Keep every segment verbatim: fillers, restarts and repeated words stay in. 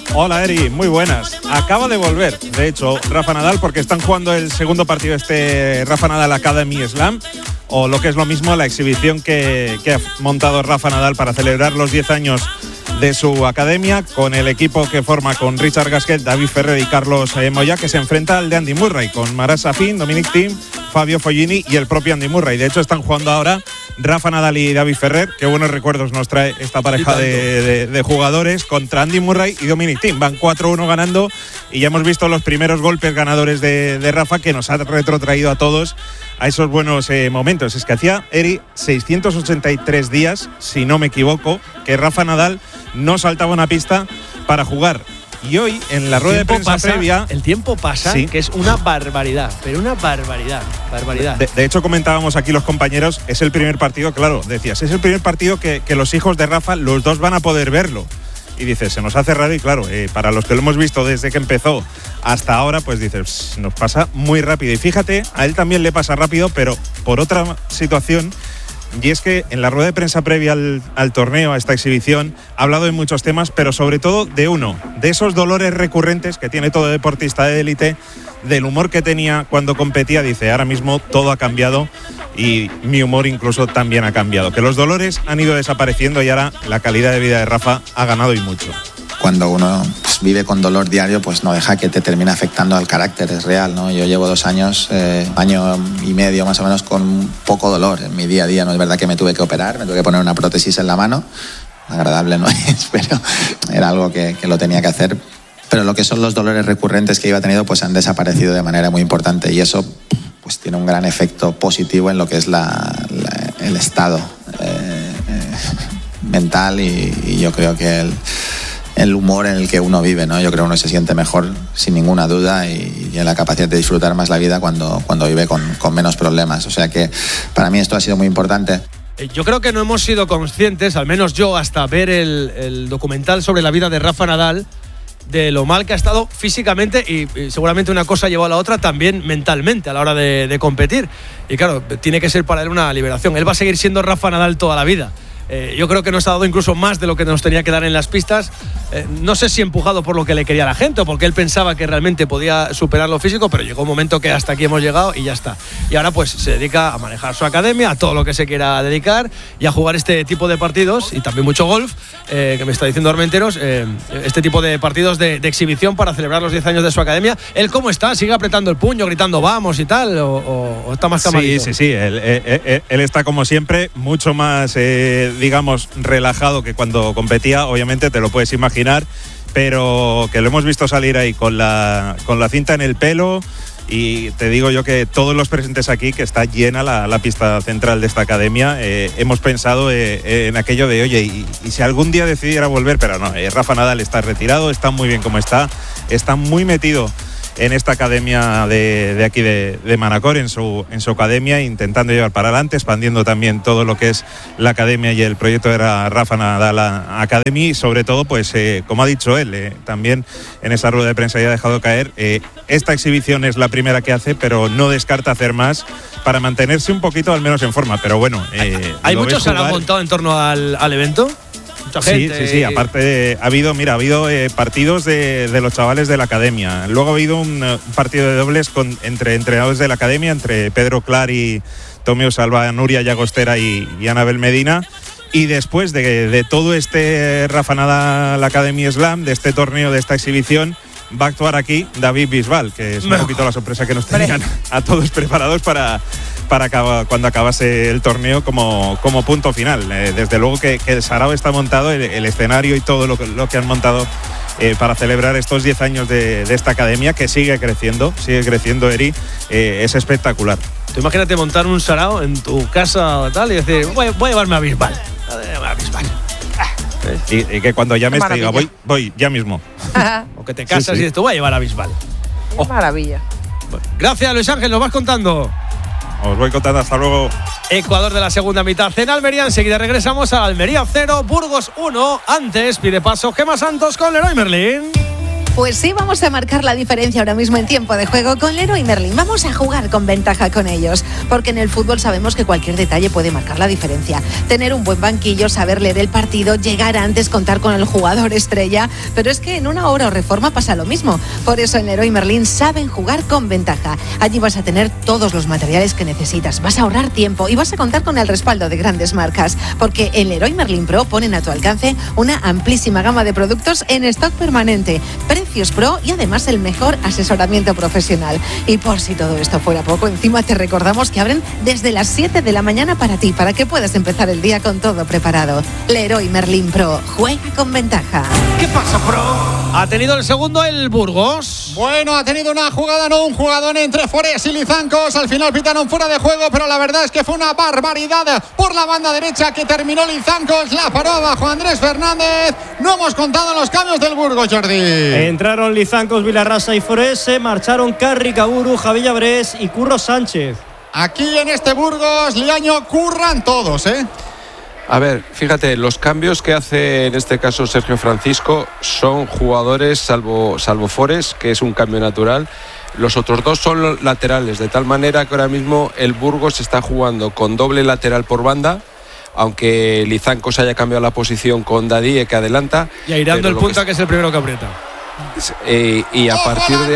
Hola Eri, muy buenas. Acaba de volver, de hecho, Rafa Nadal, porque están jugando el segundo partido de este Rafa Nadal Academy Slam, o lo que es lo mismo, la exhibición que, que ha montado Rafa Nadal para celebrar los diez años de su academia, con el equipo que forma con Richard Gasquet, David Ferrer y Carlos eh, Moya, que se enfrenta al de Andy Murray, con Marat Safin, Dominic Thiem, Fabio Fognini y el propio Andy Murray. De hecho, están jugando ahora Rafa Nadal y David Ferrer. Qué buenos recuerdos nos trae esta pareja de, de, de jugadores contra Andy Murray y Dominic Thiem. Van cuatro uno ganando y ya hemos visto los primeros golpes ganadores de, de Rafa, que nos ha retrotraído a todos a esos buenos eh, momentos. Es que hacía, Eri, seiscientos ochenta y tres días, si no me equivoco, que Rafa Nadal no saltaba una pista para jugar. Y hoy, en la rueda de prensa pasa, previa… El tiempo pasa, sí, que es una barbaridad, pero una barbaridad, barbaridad. De, de hecho, comentábamos aquí los compañeros, es el primer partido, claro, decías, es el primer partido que, que los hijos de Rafa, los dos van a poder verlo. Y dices, se nos hace raro, y claro, eh, para los que lo hemos visto desde que empezó hasta ahora, pues dices, nos pasa muy rápido. Y fíjate, a él también le pasa rápido, pero por otra situación… Y es que en la rueda de prensa previa al, al torneo, a esta exhibición, ha hablado de muchos temas, pero sobre todo de uno, de esos dolores recurrentes que tiene todo deportista de élite, del humor que tenía cuando competía. Dice, ahora mismo todo ha cambiado y mi humor incluso también ha cambiado. Que los dolores han ido desapareciendo y ahora la calidad de vida de Rafa ha ganado y mucho. Cuando uno pues, vive con dolor diario, pues no deja que te termine afectando al carácter, es real, ¿no? Yo llevo dos años, eh, año y medio más o menos, con poco dolor en mi día a día. No es verdad que me tuve que operar, me tuve que poner una prótesis en la mano. Agradable no es, pero era algo que, que lo tenía que hacer. Pero lo que son los dolores recurrentes que iba teniendo, pues han desaparecido de manera muy importante, y eso pues tiene un gran efecto positivo en lo que es la, la, el estado eh, eh, mental y, y yo creo que el el humor en el que uno vive, ¿no? Yo creo que uno se siente mejor sin ninguna duda y, y en la capacidad de disfrutar más la vida cuando, cuando vive con, con menos problemas. O sea que para mí esto ha sido muy importante. Yo creo que no hemos sido conscientes, al menos yo, hasta ver el, el documental sobre la vida de Rafa Nadal, de lo mal que ha estado físicamente y, y seguramente una cosa llevó a la otra también mentalmente a la hora de, de competir. Y claro, tiene que ser para él una liberación. Él va a seguir siendo Rafa Nadal toda la vida. Eh, yo creo que nos ha dado incluso más de lo que nos tenía que dar en las pistas. Eh, no sé si empujado por lo que le quería la gente o porque él pensaba que realmente podía superar lo físico, pero llegó un momento que hasta aquí hemos llegado y ya está. Y ahora pues se dedica a manejar su academia, a todo lo que se quiera dedicar y a jugar este tipo de partidos y también mucho golf, eh, que me está diciendo Armenteros, eh, este tipo de partidos de, de exhibición para celebrar los diez años de su academia. ¿Él cómo está? ¿Sigue apretando el puño, gritando vamos y tal? ¿O, o, o está más camadito? Sí, sí, sí. Él, él, él está como siempre mucho más… Eh, digamos, relajado que cuando competía, obviamente te lo puedes imaginar, pero que lo hemos visto salir ahí con la, con la cinta en el pelo. Y te digo yo que todos los presentes aquí, que está llena la, la pista central de esta academia, eh, hemos pensado eh, en aquello de, oye, y, y si algún día decidiera volver, pero no, eh, Rafa Nadal está retirado, está muy bien como está, está muy metido en esta academia de, de aquí de, de Manacor, en su, en su academia, intentando llevar para adelante, expandiendo también todo lo que es la academia y el proyecto de la Rafa Nadal Academy, y sobre todo, pues eh, como ha dicho él, eh, también en esa rueda de prensa ya ha dejado caer, eh, esta exhibición es la primera que hace, pero no descarta hacer más para mantenerse un poquito al menos en forma, pero bueno. Eh, ¿Hay muchos que han montado en torno al, al evento? Mucha gente. Sí, sí, sí. Aparte, de, ha habido, mira, ha habido eh, partidos de, de los chavales de la academia. Luego ha habido un uh, partido de dobles con, entre entrenadores de la academia, entre Pedro Clar y Tomeu Salva, Nuria Llagostera y, y Anabel Medina. Y después de, de todo este Rafa Nadal Academy Slam, de este torneo, de esta exhibición, va a actuar aquí David Bisbal, que es un poquito la sorpresa que nos tenían a todos preparados para, para acaba, cuando acabase el torneo como, como punto final. Eh, desde luego que, que el Sarao está montado, el, el escenario y todo lo que, lo que han montado eh, para celebrar estos diez años de, de esta academia, que sigue creciendo, sigue creciendo, Eri, eh, es espectacular. Tú imagínate montar un Sarao en tu casa o tal y decir, voy, voy a llevarme a Bisbal. A Bisbal. Y, y que cuando llames te diga, voy, voy, ya mismo. O que te casas sí, sí. y dices, tú voy a llevar a Bisbal. Oh. Maravilla. Bueno, gracias, Luis Ángel, nos vas contando. Os voy contando, hasta luego. Ecuador de la segunda mitad en Almería. Enseguida regresamos a Almería cero, Burgos uno. Antes pide paso Gemma Santos con Leroy Merlin. Pues sí, vamos a marcar la diferencia ahora mismo en tiempo de juego con Leroy Merlin. Vamos a jugar con ventaja con ellos, porque en el fútbol sabemos que cualquier detalle puede marcar la diferencia. Tener un buen banquillo, saber leer el partido, llegar antes, contar con el jugador estrella. Pero es que en una hora o reforma pasa lo mismo. Por eso en Leroy Merlin saben jugar con ventaja. Allí vas a tener todos los materiales que necesitas, vas a ahorrar tiempo y vas a contar con el respaldo de grandes marcas, porque en Leroy Merlin Pro ponen a tu alcance una amplísima gama de productos en stock permanente, precios pro y además el mejor asesoramiento profesional. Y por si todo esto fuera poco, encima te recordamos que abren desde las siete de la mañana para ti, para que puedas empezar el día con todo preparado. Leroy Merlin Pro, juega con ventaja. ¿Qué pasa, Pro? Ha tenido el segundo el Burgos. Bueno, ha tenido una jugada, no un jugadón entre Forés y Lizancos. Al final pitaron fuera de juego, pero la verdad es que fue una barbaridad por la banda derecha que terminó Lizancos. La paró abajo Andrés Fernández. No hemos contado los cambios del Burgos, Jordi. Entraron Lizancos, Vilarrasa y Forés. Se marcharon Carri, Caburu, Javi Llabrés y Curro Sánchez. Aquí en este Burgos, Liaño, curran todos, ¿eh? A ver, fíjate, los cambios que hace en este caso Sergio Francisco son jugadores, salvo, salvo Forés, que es un cambio natural. Los otros dos son los laterales, de tal manera que ahora mismo el Burgos está jugando con doble lateral por banda, aunque Lizancos haya cambiado la posición con Dadie, que adelanta. Y airando el punta, que, que es el primero que aprieta. Eh, y a partir de...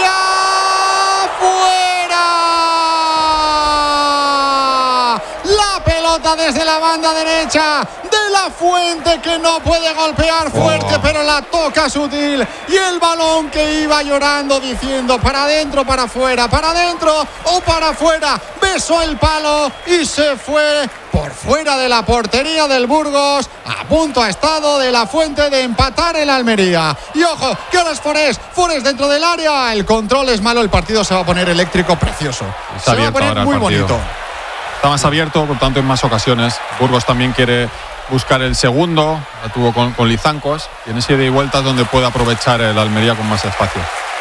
Desde la banda derecha de La Fuente, que no puede golpear fuerte, oh. pero la toca sutil, y el balón que iba llorando diciendo para adentro, para afuera, para adentro o para afuera, besó el palo y se fue por fuera de la portería del Burgos. A punto ha estado de La Fuente de empatar el Almería. Y ojo, que ahora es Forés, Forés dentro del área, el control es malo, el partido se va a poner eléctrico, precioso. Está se va a poner muy bonito. Está más abierto, por tanto en más ocasiones. Burgos también quiere buscar el segundo, la tuvo con, con Lizancos, y en ese ida y vueltas donde puede aprovechar el Almería con más espacio.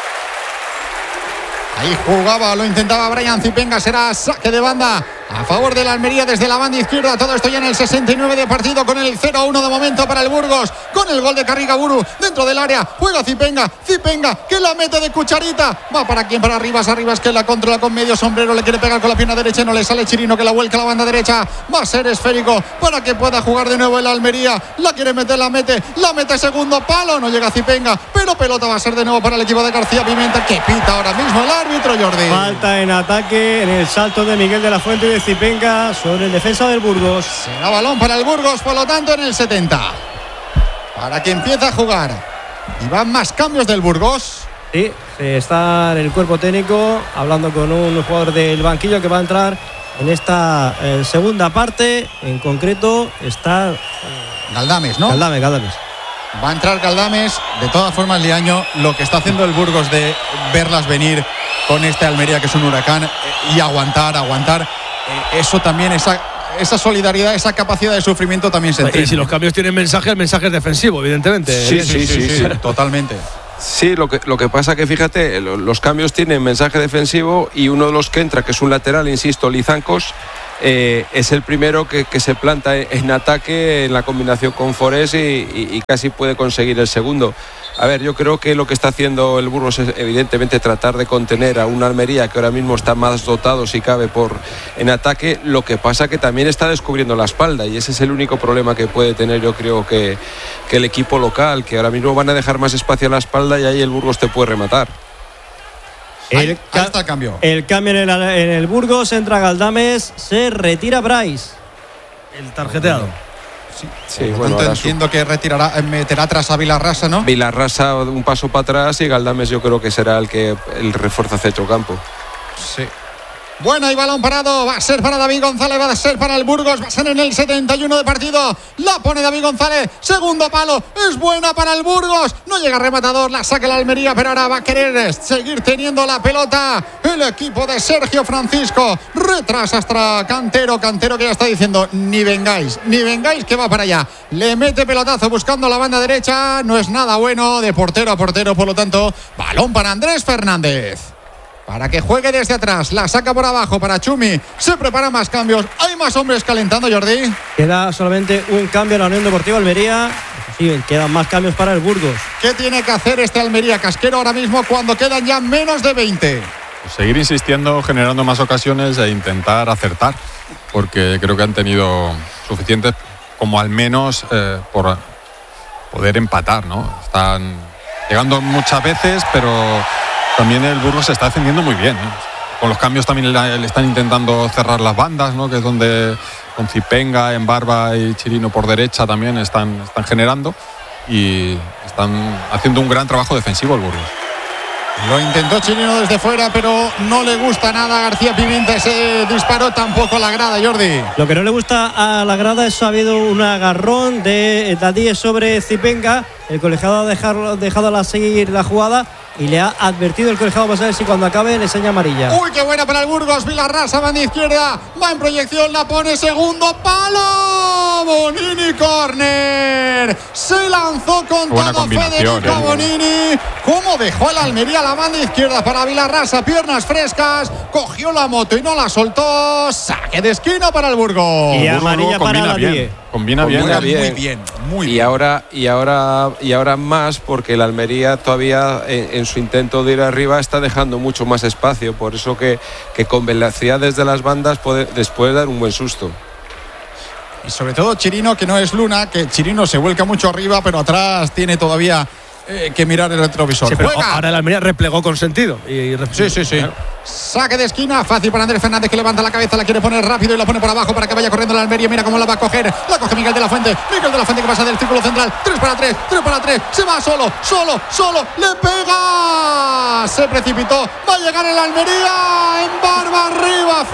Ahí jugaba, lo intentaba Brian Zipenga, será saque de banda a favor de la Almería desde la banda izquierda. Todo esto ya en el sesenta y nueve de partido, con el cero a uno de momento para el Burgos, con el gol de Carricaburu dentro del área. Juega Zipenga, Zipenga que la mete de cucharita. Va para quien, para Arribas, Arribas que la controla con medio sombrero, le quiere pegar con la pierna derecha, no le sale Chirino, que la vuelca a la banda derecha. Va a ser esférico para que pueda jugar de nuevo el Almería. La quiere meter, la mete, la mete segundo palo, no llega Zipenga, pero pelota va a ser de nuevo para el equipo de García Pimenta, que pita ahora mismo el árbitro, Jordi. Falta en ataque en el salto de Miguel de la Fuente y de Zipenga sobre el defensa del Burgos. Será balón para el Burgos, por lo tanto en el setenta, para que empiece a jugar. Y van más cambios del Burgos. Sí, está en el cuerpo técnico hablando con un jugador del banquillo que va a entrar en esta eh, segunda parte. En concreto está eh, Galdames, ¿no? Galdames, Galdames. Va a entrar Galdames. De todas formas, Liaño, lo que está haciendo el Burgos de verlas venir con este Almería, que es un huracán, y aguantar, aguantar, eh, eso también, esa, esa solidaridad, esa capacidad de sufrimiento también se entiende. Y si los cambios tienen mensaje, el mensaje es defensivo, evidentemente. Sí, sí, sí, sí, sí, totalmente. Sí, lo que, lo que pasa que fíjate, los cambios tienen mensaje defensivo, y uno de los que entra, que es un lateral, insisto, Lizancos, eh, es el primero que, que se planta en ataque en la combinación con Forés y, y, y casi puede conseguir el segundo. A ver, yo creo que lo que está haciendo el Burgos es evidentemente tratar de contener a una Almería que ahora mismo está más dotado, si cabe, por en ataque. Lo que pasa que también está descubriendo la espalda, y ese es el único problema que puede tener, yo creo, que, que el equipo local, que ahora mismo van a dejar más espacio a la espalda y ahí el Burgos te puede rematar. El, ahí, ahí está el cambio. El cambio en el, en el Burgos, entra Galdames, se retira Bryce. El tarjeteado. Sí, sí, bueno, tanto entiendo su... que retirará, meterá atrás a Vilarrasa, ¿no? Vilarrasa un paso para atrás, y Galdames yo creo que será el que el refuerza centrocampo. Sí. Bueno, y balón parado, va a ser para David González, va a ser para el Burgos, va a ser en el setenta y uno de partido. La pone David González, segundo palo, es buena para el Burgos, no llega rematador, la saca la Almería, pero ahora va a querer seguir teniendo la pelota el equipo de Sergio Francisco. Retrasa hasta Cantero, Cantero que ya está diciendo ni vengáis, ni vengáis, que va para allá. Le mete pelotazo buscando la banda derecha, no es nada bueno, de portero a portero, por lo tanto, balón para Andrés Fernández, para que juegue desde atrás, la saca por abajo para Chumi, se preparan más cambios, hay más hombres calentando, Jordi. Queda solamente un cambio en la Unión Deportiva Almería, Sí, quedan más cambios para el Burgos. ¿Qué tiene que hacer este Almería casquero ahora mismo cuando quedan ya menos de veinte? Pues seguir insistiendo, generando más ocasiones e intentar acertar, porque creo que han tenido suficientes como al menos eh, por poder empatar, ¿no? Están llegando muchas veces, pero también el Burgos se está defendiendo muy bien, ¿eh? Con los cambios también le están intentando cerrar las bandas, ¿no? Que es donde con Zipenga, Embarba y Chirino por derecha también están, están generando y están haciendo un gran trabajo defensivo el Burgos. Lo intentó Chirino desde fuera, pero no le gusta nada a García Pimienta ese disparo, tampoco a la grada, Jordi. Lo que no le gusta a la grada es que ha habido un agarrón de Dadíe sobre Zipenga. El colegiado ha dejado, dejado a seguir la jugada y le ha advertido el colegiado para saber si cuando acabe le enseña amarilla. Uy, qué buena para el Burgos. Vilarrasa, banda izquierda, va en proyección, la pone, segundo palo. Bonini, córner. Se lanzó con buena todo Federico eh. Bonini. ¿Cómo dejó el Almería la banda izquierda para Vilarrasa? Piernas frescas, cogió la moto y no la soltó. Saque de esquina para el Burgos. Y amarilla para Dadíe. Combina bien. Combina bien. Muy bien, muy bien. Y ahora, y ahora, y ahora más, porque el Almería todavía en, en su intento de ir arriba está dejando mucho más espacio. Por eso que, que con velocidad desde las bandas puede después dar un buen susto. Y sobre todo Chirino, que no es Luna, que Chirino se vuelca mucho arriba, pero atrás tiene todavía eh, que mirar el retrovisor. Sí, pero Juega. ahora el Almería replegó con sentido. Y, y Sí, sí, sí. Claro. Saque de esquina, fácil para Andrés Fernández, que levanta la cabeza, la quiere poner rápido y la pone por abajo para que vaya corriendo la Almería. Mira cómo la va a coger. La coge Miguel de la Fuente. Miguel de la Fuente que pasa del círculo central. tres para tres, tres para tres. Se va solo, solo, solo. Le pega. Se precipitó. Va a llegar el Almería. En barba arriba,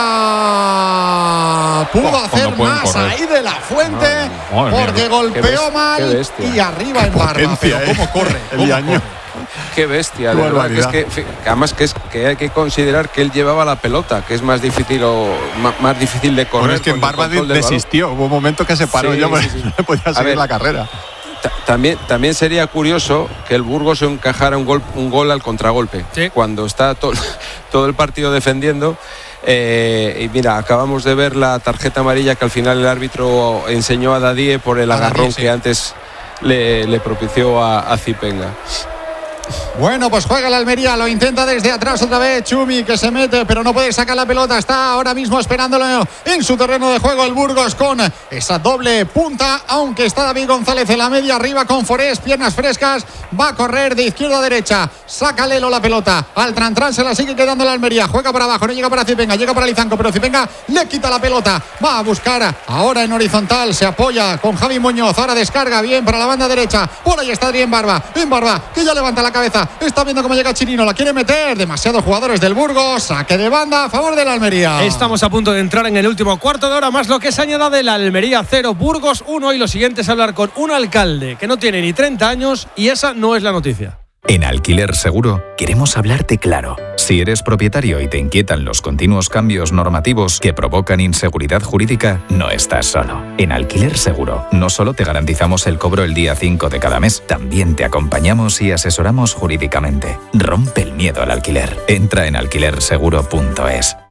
fuera. Pudo Oh, hacer más correr. ahí de la Fuente. Madre mía, porque qué golpeó best- mal. qué bestia. Y arriba en barba. Potencia, Pero eh. cómo corre. El cómo Yaño. corre. Qué bestia, Qué de verdad. Que es barbaridad. que, que además que es que hay que considerar que él llevaba la pelota, que es más difícil o más, más difícil de correr. Bueno, es que en con el Barba control del balón. desistió. Hubo un momento que se paró Sí, ya, sí, sí. no podía A seguir ver, la carrera. Ta- También, también sería curioso que el Burgos encajara un gol, un gol al contragolpe. Sí. Cuando está to- todo el partido defendiendo. Eh, y mira, acabamos de ver la tarjeta amarilla que al final el árbitro enseñó a Dadíe por el A agarrón Dadíe, sí. que antes le, le propició a, a Zipenga. Bueno, pues juega el Almería, lo intenta desde atrás otra vez Chumi, que se mete, pero no puede sacar la pelota. Está ahora mismo esperándolo en su terreno de juego el Burgos con esa doble punta, aunque está David González en la media, arriba con Forés, piernas frescas, va a correr de izquierda a derecha, saca Lelo la pelota, al Trantran se la sigue quedando el Almería, juega para abajo, no llega para Zipenga, llega para Lizanco, pero Zipenga le quita la pelota, va a buscar ahora en horizontal, se apoya con Javi Muñoz, ahora descarga bien para la banda derecha, por ahí está Adrián Barba, en Barba, que ya levanta la cabeza, está viendo cómo llega Chirino, la quiere meter, demasiados jugadores del Burgos, saque de banda a favor del Almería. Estamos a punto de entrar en el último cuarto de hora, más lo que se añada del Almería cero, Burgos uno, y lo siguiente es hablar con un alcalde que no tiene ni treinta años y esa no es la noticia. En Alquiler Seguro queremos hablarte claro. Si eres propietario y te inquietan los continuos cambios normativos que provocan inseguridad jurídica, no estás solo. En Alquiler Seguro no solo te garantizamos el cobro el día cinco de cada mes, también te acompañamos y asesoramos jurídicamente. Rompe el miedo al alquiler. Entra en alquiler seguro punto es.